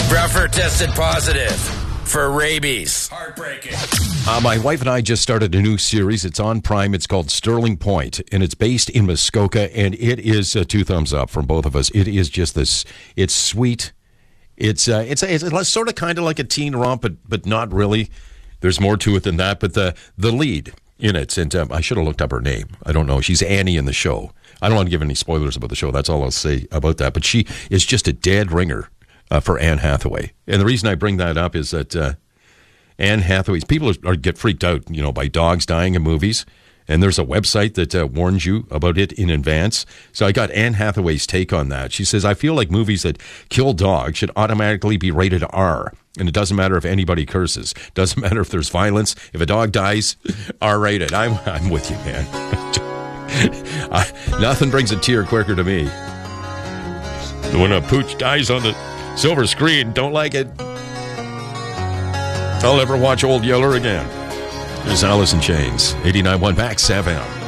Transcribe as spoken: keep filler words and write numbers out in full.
Bruffer tested positive for rabies. Heartbreaking. Uh, my wife and I just started a new series. It's on Prime. It's called Sterling Point, and it's based in Muskoka, and it is uh, two thumbs up from both of us. It is just this. It's sweet. It's uh, it's it's sort of kind of like a teen romp, but but not really. There's more to it than that. But the the lead in it, and um, I should have looked up her name. I don't know. She's Annie in the show. I don't want to give any spoilers about the show. That's all I'll say about that. But she is just a dead ringer uh, for Anne Hathaway. And the reason I bring that up is that uh, Anne Hathaway's people are, are get freaked out, you know, by dogs dying in movies. And there's a website that uh, warns you about it in advance. So I got Anne Hathaway's take on that. She says, I feel like movies that kill dogs should automatically be rated R. And it doesn't matter if anybody curses. Doesn't matter if there's violence. If a dog dies, R-rated. I'm, I'm with you, man. I, nothing brings a tear quicker to me. When a pooch dies on the silver screen, don't like it. I'll never watch Old Yeller again. There's Alice in Chains, eighty-nine point one Max F M.